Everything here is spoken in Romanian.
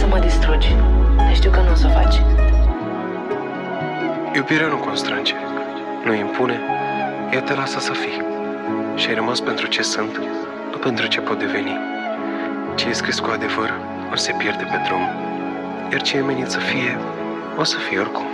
să mă distrugi, dar știu că nu o să o faci. Iubirea nu constrânge, nu impune, ea te lasă să fii. Și ai rămas pentru ce sunt, nu pentru ce pot deveni. Ce e scris cu adevăr, o se pierde pe drum. Iar ce e menit să fie, o să fie oricum.